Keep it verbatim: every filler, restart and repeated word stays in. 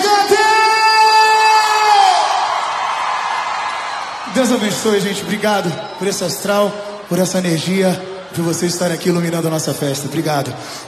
gigante! Deus abençoe, gente. Obrigado por esse astral, por essa energia, por vocês estarem aqui iluminando a nossa festa. Obrigado.